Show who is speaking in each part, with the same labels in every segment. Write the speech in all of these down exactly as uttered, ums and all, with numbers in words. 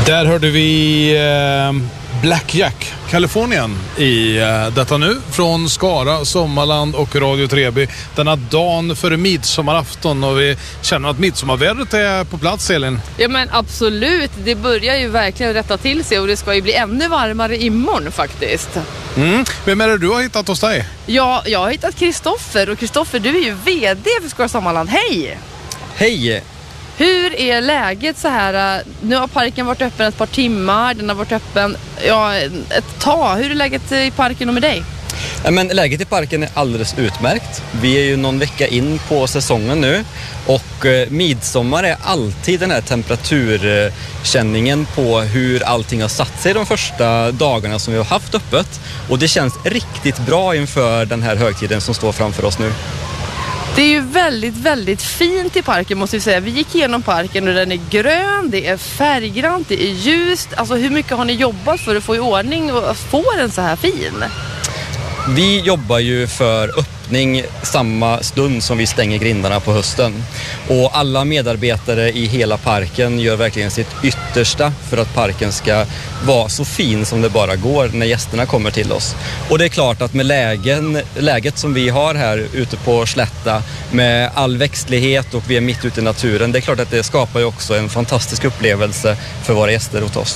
Speaker 1: Där hörde vi eh, Blackjack, Kalifornien i eh, detta nu från Skara, Sommarland och Radio Treby denna dagen före midsommarafton, och vi känner att midsommarvädret är på plats, Elin.
Speaker 2: Ja men absolut, det börjar ju verkligen rätta till sig och det ska ju bli ännu varmare imorgon faktiskt.
Speaker 1: Mm. Vem är det du har hittat hos dig?
Speaker 2: Ja, jag har hittat Kristoffer, och Kristoffer, du är ju vd för Skara Sommarland. Hej!
Speaker 3: Hej!
Speaker 2: Hur är läget så här? Nu har parken varit öppen ett par timmar, den har varit öppen ja, ett tag. Hur är läget i parken och med dig?
Speaker 3: Ja, men läget i parken är alldeles utmärkt. Vi är ju någon vecka in på säsongen nu, och eh, midsommar är alltid den här temperaturkänningen på hur allting har satt sig de första dagarna som vi har haft öppet. Och det känns riktigt bra inför den här högtiden som står framför oss nu.
Speaker 2: Det är ju väldigt, väldigt fint i parken måste vi säga. Vi gick igenom parken och den är grön, det är färggrant, det är ljust. Alltså hur mycket har ni jobbat för att få i ordning och få den så här fin?
Speaker 3: Vi jobbar ju för öppning samma stund som vi stänger grindarna på hösten. Och alla medarbetare i hela parken gör verkligen sitt yttersta för att parken ska vara så fin som det bara går när gästerna kommer till oss. Och det är klart att med lägen, läget som vi har här ute på Slätta med all växtlighet och vi är mitt ute i naturen, det är klart att det skapar ju också en fantastisk upplevelse för våra gäster hos oss.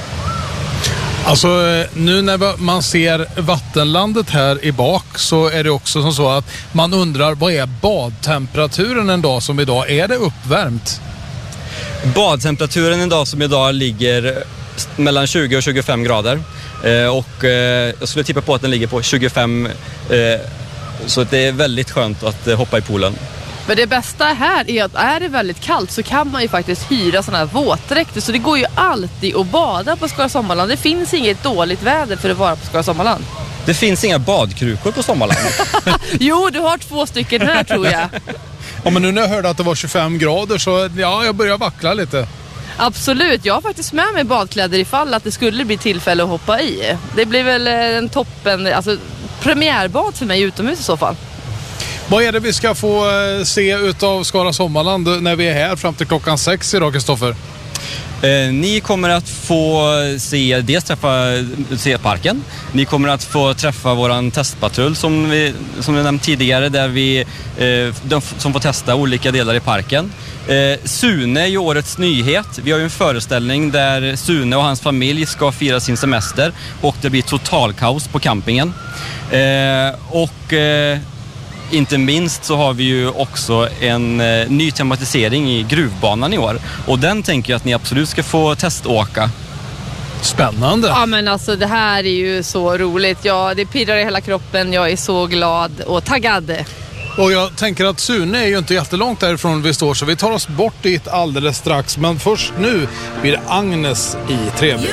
Speaker 1: Alltså nu när man ser vattenlandet här i bak så är det också som så att man undrar, vad är badtemperaturen en dag som idag? Är det uppvärmt?
Speaker 3: Badtemperaturen en dag som idag ligger mellan tjugo och tjugofem grader. Eh, och eh, jag skulle tippa på att den ligger på tjugofem, eh, så det är väldigt skönt att eh, hoppa i poolen.
Speaker 2: Men det bästa här är att är det väldigt kallt så kan man ju faktiskt hyra sådana här våtdräkter. Så det går ju alltid att bada på Skara Sommarland. Det finns inget dåligt väder för att vara på Skara Sommarland.
Speaker 3: Det finns inga badkrukor på Sommarland.
Speaker 2: Jo, du har två stycken här tror jag.
Speaker 1: Ja, men nu när jag hörde att det var tjugofem grader så ja, jag börjar vackla lite.
Speaker 2: Absolut, jag har faktiskt med mig badkläder ifall att det skulle bli tillfälle att hoppa i. Det blir väl en toppen, alltså premiärbad för mig utomhus i så fall.
Speaker 1: Vad är det vi ska få se utav Skara Sommarland när vi är här fram till klockan sex idag, Kristoffer?
Speaker 3: Eh, ni kommer att få se, dels träffa se parken. Ni kommer att få träffa våran testpatrull som vi, som vi nämnt tidigare, där vi, eh, de som får testa olika delar i parken. Eh, Sune är ju årets nyhet. Vi har ju en föreställning där Sune och hans familj ska fira sin semester och det blir totalkaos på campingen. Eh, och... Eh, Inte minst så har vi ju också en eh, ny tematisering i gruvbanan i år. Och den tänker jag att ni absolut ska få teståka.
Speaker 1: Spännande.
Speaker 2: Ja men alltså det här är ju så roligt. Ja, det pirrar i hela kroppen. Jag är så glad och taggad.
Speaker 1: Och jag tänker att Sune är ju inte jättelångt därifrån vi står, så vi tar oss bort dit alldeles strax. Men först nu blir det Agnes i Treby.